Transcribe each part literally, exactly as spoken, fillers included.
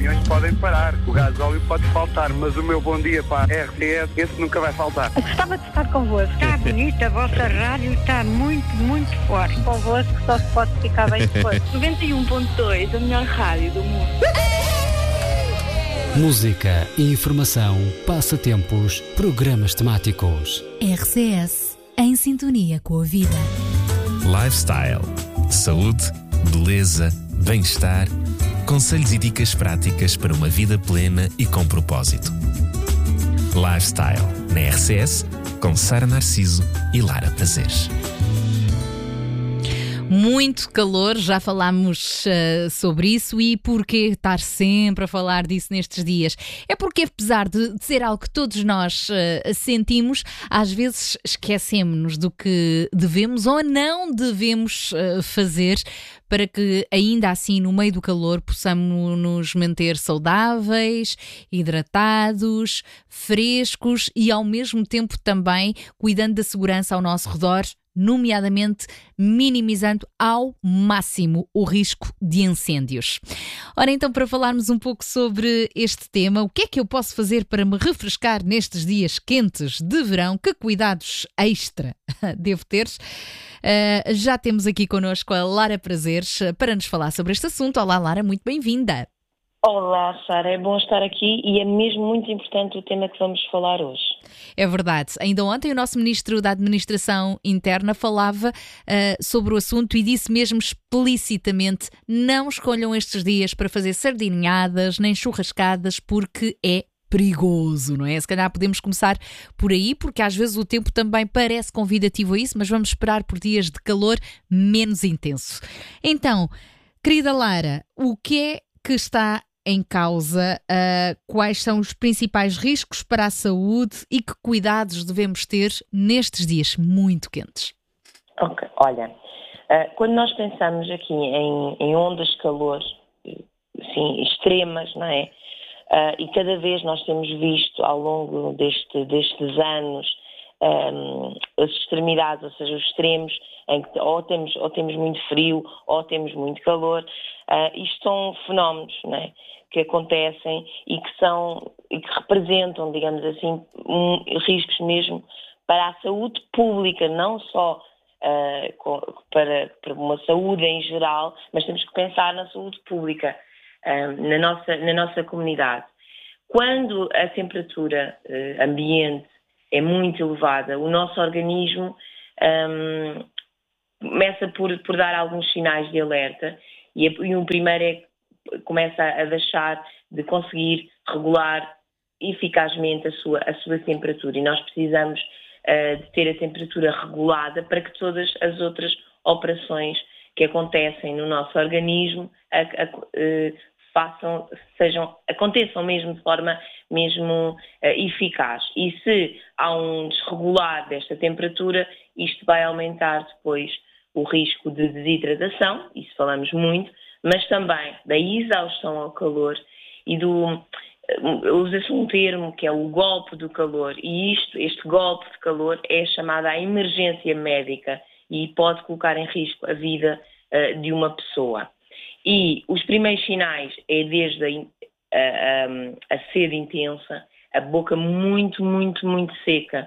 aviões podem parar, o gasóleo pode faltar, mas o meu bom dia para a R T S, esse nunca vai faltar. Gostava de estar convosco. Está bonita, a vossa rádio está muito, muito forte. Convosco só se pode ficar bem depois. noventa e um ponto dois, a melhor rádio do mundo. Música, informação, passatempos, programas temáticos. R C S, em sintonia com a vida. Lifestyle, saúde, beleza, bem-estar, conselhos e dicas práticas para uma vida plena e com propósito. Lifestyle, na R C S, com Sara Narciso e Lara Prazeres. Muito calor, já falámos uh, sobre isso. E porquê estar sempre a falar disso nestes dias? É porque, apesar de, de ser algo que todos nós uh, sentimos, às vezes esquecemos-nos do que devemos ou não devemos uh, fazer para que, ainda assim, no meio do calor, possamos nos manter saudáveis, hidratados, frescos e, ao mesmo tempo, também cuidando da segurança ao nosso redor, nomeadamente minimizando ao máximo o risco de incêndios. Ora, então, para falarmos um pouco sobre este tema, o que é que eu posso fazer para me refrescar nestes dias quentes de verão? Que cuidados extra devo ter? Uh, já temos aqui connosco a Lara Prazeres para nos falar sobre este assunto. Olá, Lara, muito bem-vinda. Olá, Sara, é bom estar aqui e é mesmo muito importante o tema que vamos falar hoje. É verdade. Ainda ontem o nosso Ministro da Administração Interna falava uh, sobre o assunto e disse mesmo explicitamente: não escolham estes dias para fazer sardinhadas nem churrascadas porque é perigoso, não é? Se calhar podemos começar por aí, porque às vezes o tempo também parece convidativo a isso, mas vamos esperar por dias de calor menos intenso. Então, querida Lara, o que é que está em causa? Uh, quais são os principais riscos para a saúde e que cuidados devemos ter nestes dias muito quentes? Ok, olha, uh, quando nós pensamos aqui em, em ondas de calor, assim, extremas, não é? Uh, e cada vez nós temos visto ao longo deste, destes anos um, as extremidades, ou seja, os extremos, em que ou temos, ou temos muito frio ou temos muito calor. Uh, isto são fenómenos, não é, que acontecem e que são e que representam, digamos assim, um, riscos mesmo para a saúde pública, não só uh, com, para, para uma saúde em geral, mas temos que pensar na saúde pública uh, na, nossa, na nossa comunidade. Quando a temperatura uh, ambiente é muito elevada, o nosso organismo um, começa por, por dar alguns sinais de alerta e, e o primeiro é que começa a deixar de conseguir regular eficazmente a sua, a sua temperatura e nós precisamos uh, de ter a temperatura regulada para que todas as outras operações que acontecem no nosso organismo a, a, uh, façam, sejam, aconteçam mesmo de forma mesmo uh, eficaz. E se há um desregular desta temperatura, isto vai aumentar depois o risco de desidratação, isso falamos muito, mas também da exaustão ao calor e do... usa-se um termo que é o golpe do calor e isto, este golpe de calor é chamada a emergência médica e pode colocar em risco a vida uh, de uma pessoa. E os primeiros sinais é desde a, a, a sede intensa, a boca muito, muito, muito seca,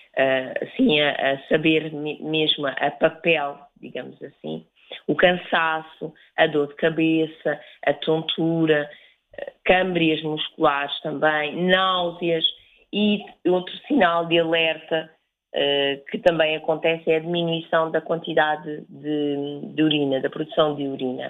uh, assim, a, a saber mesmo a papel, digamos assim, o cansaço, a dor de cabeça, a tontura, câmbrias musculares também, náuseas e outro sinal de alerta uh, que também acontece é a diminuição da quantidade de, de urina, da produção de urina.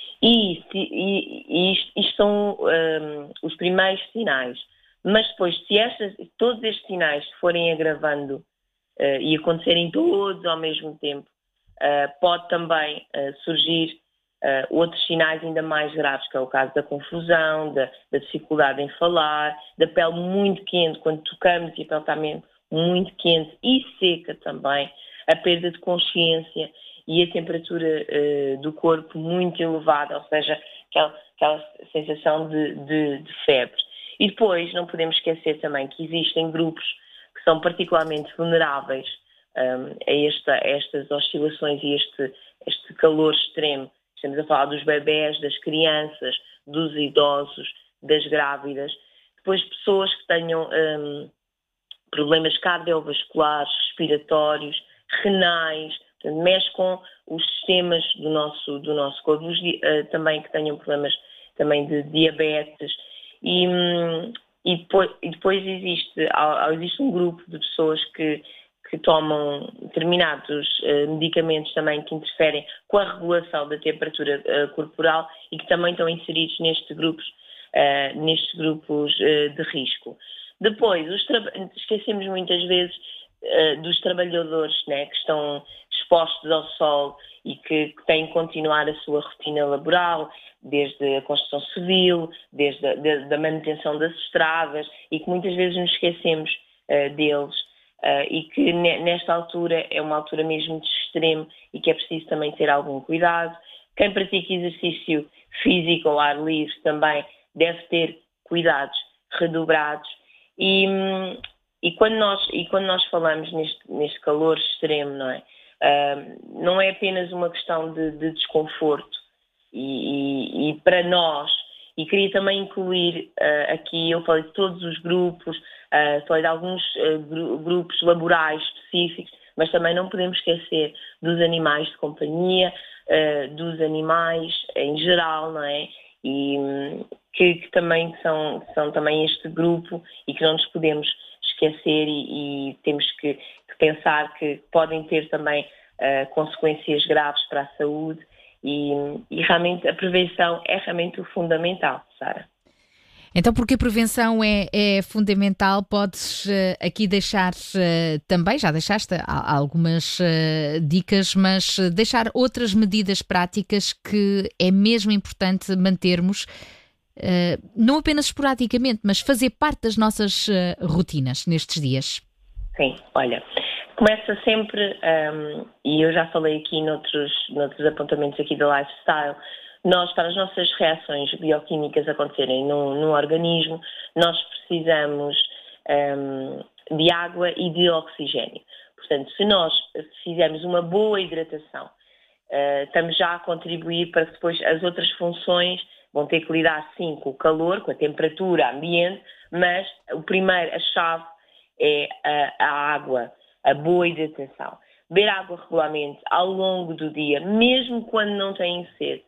E, e, e isto, isto são um, os primeiros sinais. Mas depois, se estas, todos estes sinais forem agravando uh, e acontecerem todos ao mesmo tempo, uh, pode também uh, surgir uh, outros sinais ainda mais graves, que é o caso da confusão, da, da dificuldade em falar, da pele muito quente, quando tocamos e a pele está mesmo muito quente e seca também, a perda de consciência e a temperatura uh, do corpo muito elevada, ou seja, aquela, aquela sensação de, de, de febre. E depois não podemos esquecer também que existem grupos que são particularmente vulneráveis um, a, esta, a estas oscilações e este, este calor extremo. Estamos a falar dos bebés, das crianças, dos idosos, das grávidas. Depois, pessoas que tenham um, problemas cardiovasculares, respiratórios, renais, portanto, mexe com os sistemas do nosso, do nosso corpo, os, uh, também que tenham problemas também de diabetes. E, um, e, depois, e depois existe, existe um grupo de pessoas que, que tomam determinados uh, medicamentos também que interferem com a regulação da temperatura uh, corporal e que também estão inseridos nestes grupos, uh, nestes grupos uh, de risco. Depois, os tra- esquecemos muitas vezes uh, dos trabalhadores, né, que estão expostos ao sol e que, que têm que continuar a sua rotina laboral, desde a construção civil, desde a de, da manutenção das estradas, e que muitas vezes nos esquecemos uh, deles, uh, e que ne, nesta altura é uma altura mesmo de extremo e que é preciso também ter algum cuidado. Quem pratica exercício físico ao ar livre também deve ter cuidados redobrados. E, e, quando, nós, e quando nós falamos neste, neste calor extremo, não é? Uh, não é apenas uma questão de, de desconforto. E, e, e para nós, e queria também incluir uh, aqui, eu falei de todos os grupos, uh, falei de alguns uh, gru- grupos laborais específicos, mas também não podemos esquecer dos animais de companhia, uh, dos animais em geral, não é? E que, que também são, são também este grupo e que não nos podemos esquecer e, e temos que, que pensar que podem ter também uh, consequências graves para a saúde. E, e realmente a prevenção é realmente o fundamental, Sara. Então, porque a prevenção é, é fundamental, podes uh, aqui deixar uh, também, já deixaste algumas uh, dicas, mas uh, deixar outras medidas práticas que é mesmo importante mantermos, uh, não apenas esporadicamente, mas fazer parte das nossas uh, rotinas nestes dias. Sim, olha, começa sempre, um, e eu já falei aqui noutros, noutros apontamentos aqui da Lifestyle, nós, para as nossas reações bioquímicas acontecerem no, no organismo, nós precisamos um, de água e de oxigênio. Portanto, se nós fizermos uma boa hidratação, uh, estamos já a contribuir para que depois as outras funções vão ter que lidar sim com o calor, com a temperatura ambiente, mas o primeiro, a chave é a, a água, a boa hidratação. Beber água regularmente ao longo do dia, mesmo quando não têm sede.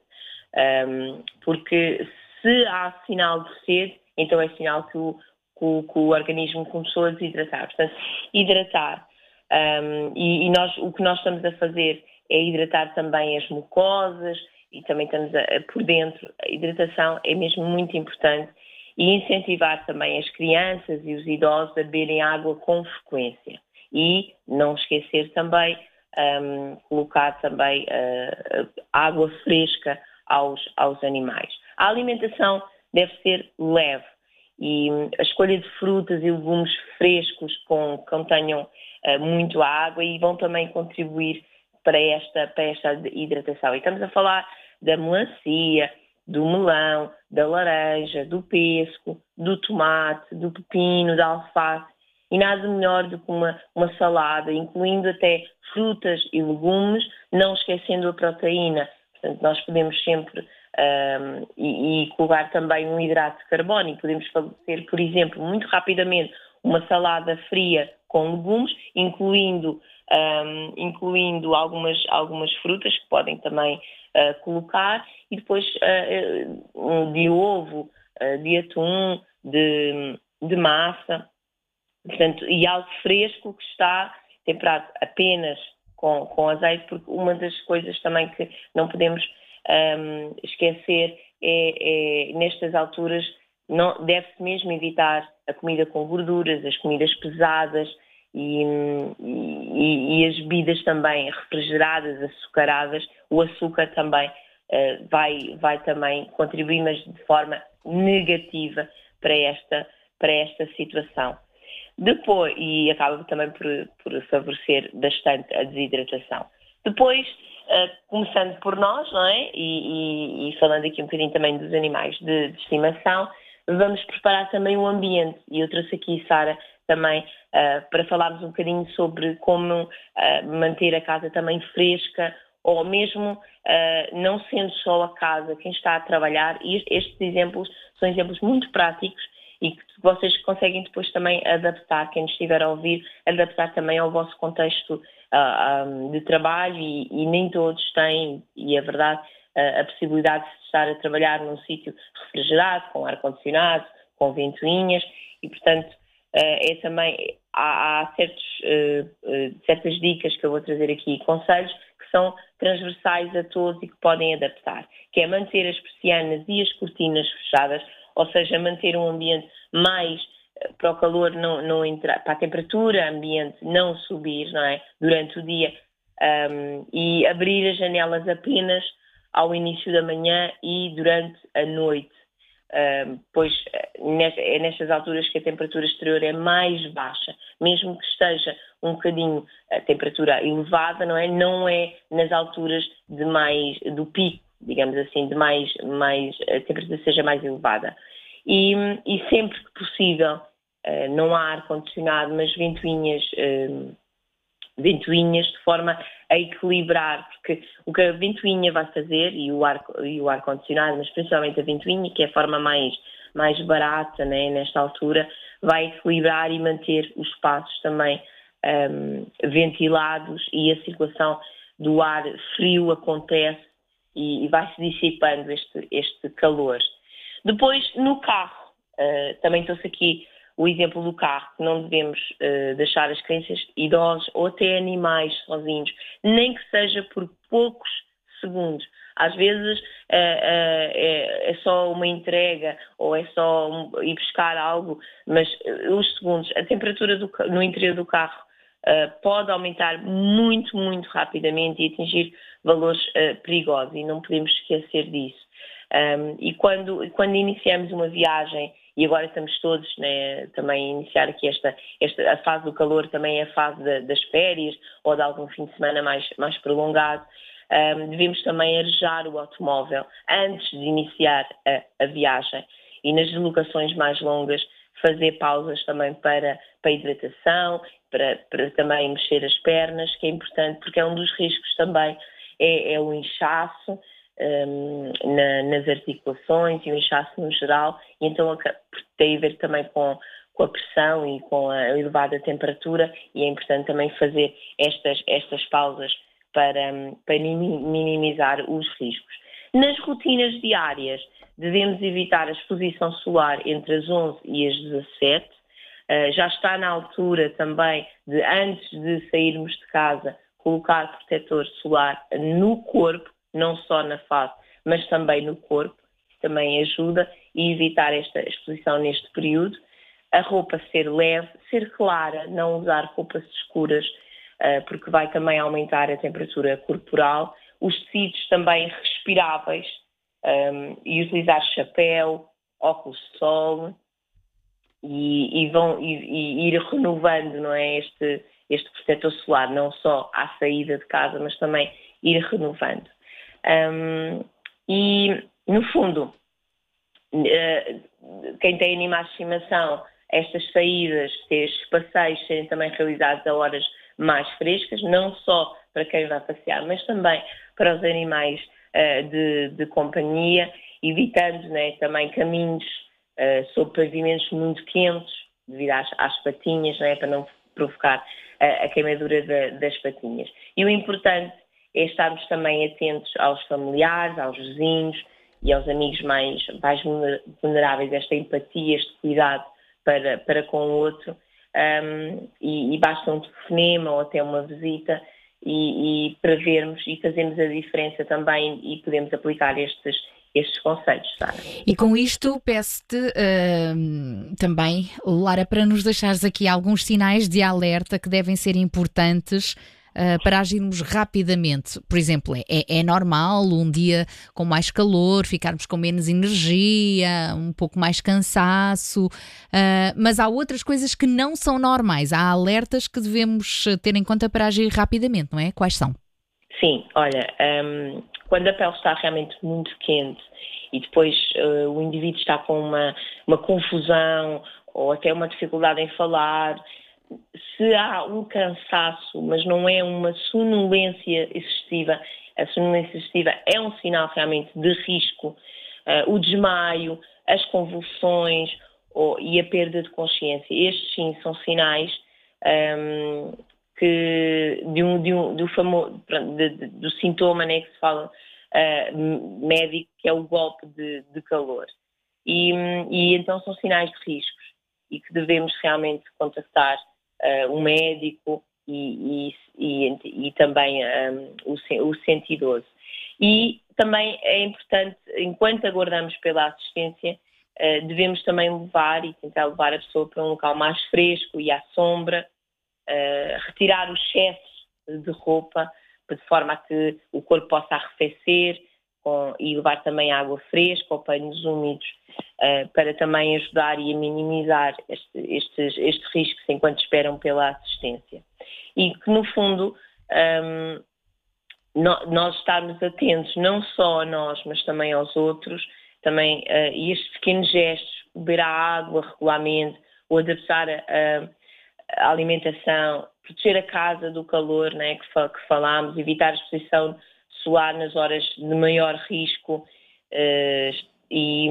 Um, porque se há sinal de sede, então é sinal que o, que o, que o organismo começou a desidratar. Portanto, hidratar. Um, e, e nós, o que nós estamos a fazer é hidratar também as mucosas e também estamos a, a, por dentro. A hidratação é mesmo muito importante e incentivar também as crianças e os idosos a beberem água com frequência. E não esquecer também, um, colocar também uh, água fresca Aos, aos animais. A alimentação deve ser leve e a escolha de frutas e legumes frescos com, que contenham uh, muito água e vão também contribuir para esta, para esta hidratação. E estamos a falar da melancia, do melão, da laranja, do pêssego, do tomate, do pepino, da alface e nada melhor do que uma, uma salada, incluindo até frutas e legumes, não esquecendo a proteína. Portanto, nós podemos sempre, um, e, e colocar também um hidrato de carbono, e podemos fazer, por exemplo, muito rapidamente, uma salada fria com legumes, incluindo, um, incluindo algumas, algumas frutas que podem também uh, colocar, e depois uh, de ovo, uh, de atum, de, de massa, portanto, e algo fresco que está temperado apenas Com, com azeite, porque uma das coisas também que não podemos um, esquecer é, é, nestas alturas, não, deve-se mesmo evitar a comida com gorduras, as comidas pesadas e, e, e as bebidas também refrigeradas, açucaradas. O açúcar também uh, vai, vai também contribuir, mas de forma negativa para esta, para esta situação. Depois, e acaba também por, por favorecer bastante a desidratação. Depois, uh, começando por nós, não é? E, e, e falando aqui um bocadinho também dos animais de, de estimação, vamos preparar também o ambiente. E eu trouxe aqui, Sara, também uh, para falarmos um bocadinho sobre como uh, manter a casa também fresca, ou mesmo uh, não sendo só a casa quem está a trabalhar, e estes exemplos são exemplos muito práticos e que vocês conseguem depois também adaptar, quem nos estiver a ouvir, adaptar também ao vosso contexto uh, um, de trabalho e, e nem todos têm, e é verdade, uh, a possibilidade de estar a trabalhar num sítio refrigerado, com ar-condicionado, com ventoinhas, e portanto uh, é também, há, há certos, uh, uh, certas dicas que eu vou trazer aqui, conselhos que são transversais a todos e que podem adaptar, que é manter as persianas e as cortinas fechadas, ou seja, manter um ambiente mais para o calor não, não entrar, para a temperatura ambiente não subir, não é? Durante o dia, um, e abrir as janelas apenas ao início da manhã e durante a noite, um, pois é nestas alturas que a temperatura exterior é mais baixa, mesmo que esteja um bocadinho a temperatura elevada, não é? Não é nas alturas de mais, do pico, digamos assim, de mais, mais, a temperatura seja mais elevada. E, e sempre que possível, uh, não há ar-condicionado, mas ventoinhas, uh, ventoinhas de forma a equilibrar, porque o que a ventoinha vai fazer, e o, ar, e o ar-condicionado, mas principalmente a ventoinha, que é a forma mais, mais barata, né, nesta altura, vai equilibrar e manter os espaços também um, ventilados, e a circulação do ar frio acontece e, e vai-se dissipando este, este calor. Depois, no carro, uh, também trouxe aqui o exemplo do carro, que não devemos uh, deixar as crianças, idosos ou até animais sozinhos, nem que seja por poucos segundos. Às vezes uh, uh, é, é só uma entrega ou é só um, ir buscar algo, mas uh, os segundos, a temperatura do, no interior do carro uh, pode aumentar muito, muito rapidamente e atingir valores uh, perigosos, e não podemos esquecer disso. Um, e quando, quando iniciamos uma viagem, e agora estamos todos, né, também a iniciar aqui esta, esta a fase do calor, também é a fase de, das férias ou de algum fim de semana mais, mais prolongado, um, devemos também arejar o automóvel antes de iniciar a, a viagem, e nas deslocações mais longas fazer pausas também para, para hidratação, para, para também mexer as pernas, que é importante, porque é um dos riscos também, é, é o inchaço Um, na, nas articulações e o inchaço no geral, e então tem a ver também com, com a pressão e com a elevada temperatura, e é importante também fazer estas, estas pausas para, para minimizar os riscos. Nas rotinas diárias, devemos evitar a exposição solar entre as onze e as dezassete. Uh, já está na altura também de, antes de sairmos de casa, colocar protetor solar no corpo, não só na face, mas também no corpo, também ajuda, e evitar esta exposição neste período. A roupa ser leve, ser clara, não usar roupas escuras, porque vai também aumentar a temperatura corporal. Os tecidos também respiráveis, e utilizar chapéu, óculos de sol, e, e, vão, e, e ir renovando, não é, este, este protetor solar, não só à saída de casa, mas também ir renovando. Um, e, no fundo, uh, quem tem animais de estimação, estas saídas, estes passeios serem também realizados a horas mais frescas, não só para quem vai passear, mas também para os animais uh, de, de companhia, evitando, né, também caminhos uh, sobre pavimentos muito quentes, devido às, às patinhas, né, para não provocar uh, a queimadura de, das patinhas. E o importante é estarmos também atentos aos familiares, aos vizinhos e aos amigos mais, mais vulneráveis, esta empatia, este cuidado para, para com o outro, um, e, e basta um telefonema ou até uma visita, e, e para vermos e fazermos a diferença também, e podemos aplicar estes, estes conselhos, Sara. E com isto peço-te uh, também, Lara, para nos deixares aqui alguns sinais de alerta que devem ser importantes Uh, para agirmos rapidamente. Por exemplo, é, é normal um dia com mais calor, ficarmos com menos energia, um pouco mais cansaço, uh, mas há outras coisas que não são normais. Há alertas que devemos ter em conta para agir rapidamente, não é? Quais são? Sim, olha, um, quando a pele está realmente muito quente e depois uh, o indivíduo está com uma, uma confusão ou até uma dificuldade em falar, se há um cansaço, mas não é uma sonolência excessiva, A sonolência excessiva é um sinal realmente de risco. Uh, o desmaio, as convulsões ou, e a perda de consciência. Estes sim são sinais um, que, de um, de um, do, famo, de, de, do sintoma, né, que se fala uh, médico, que é o golpe de, de calor. E, e então são sinais de riscos e que devemos realmente contactar uh, um médico e, e, e, e também um, o, o cento e doze. E também é importante, enquanto aguardamos pela assistência, uh, devemos também levar e tentar levar a pessoa para um local mais fresco e à sombra, uh, retirar o excesso de roupa, de forma a que o corpo possa arrefecer, com, e levar também água fresca ou panos úmidos, uh, para também ajudar e a minimizar este, estes, estes riscos enquanto esperam pela assistência. E que, no fundo, um, no, nós estarmos atentos não só a nós, mas também aos outros, também, uh, e estes pequenos gestos, beber a água regularmente, ou adaptar a, a, a alimentação, proteger a casa do calor, né, que, que falámos, evitar a exposição solar nas horas de maior risco, uh, e,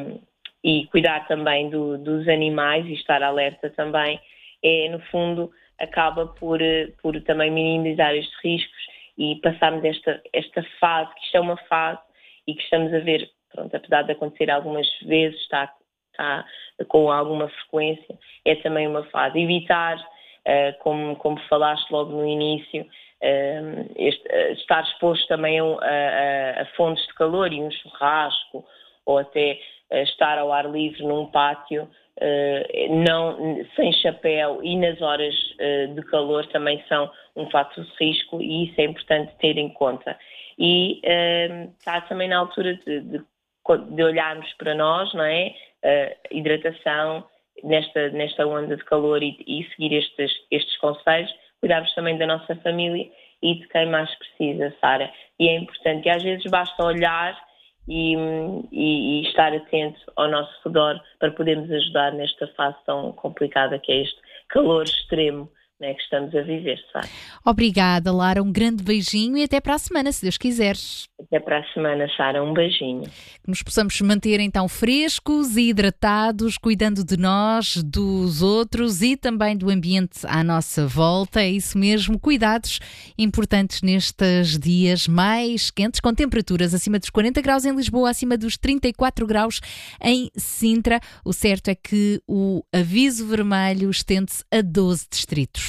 e cuidar também do, dos animais e estar alerta também, é, no fundo, acaba por, por também minimizar estes riscos e passarmos esta, esta fase, que isto é uma fase e que estamos a ver, pronto, apesar de acontecer algumas vezes, está, está com alguma frequência, é também uma fase. Evitar, uh, como, como falaste logo no início, Uh, este, uh, estar exposto também a, a, a fontes de calor e um churrasco, ou até uh, estar ao ar livre num pátio, uh, não, sem chapéu e nas horas uh, de calor também são um fator de risco, e isso é importante ter em conta. E uh, está também na altura de, de, de olharmos para nós, não é? Uh, hidratação nesta, nesta onda de calor e, e seguir estes, estes conselhos. Cuidarmos também da nossa família e de quem mais precisa, Sara. E é importante, e às vezes basta olhar e, e, e estar atento ao nosso redor para podermos ajudar nesta fase tão complicada que é este calor extremo, né, que estamos a viver, Sara. Obrigada, Lara. Um grande beijinho e até para a semana, se Deus quiseres. Até para a semana, Sara. Um beijinho. Que nos possamos manter então frescos e hidratados, cuidando de nós, dos outros e também do ambiente à nossa volta. É isso mesmo, cuidados importantes nestes dias mais quentes, com temperaturas acima dos quarenta graus em Lisboa, acima dos trinta e quatro graus em Sintra. O certo é que o aviso vermelho estende-se a doze distritos.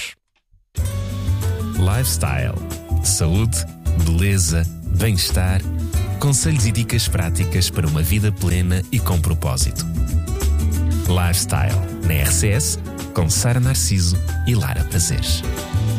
Lifestyle. Saúde, beleza, bem-estar. Conselhos e dicas práticas para uma vida plena e com propósito. Lifestyle. Na R C S, com Sara Narciso e Lara Prazeres.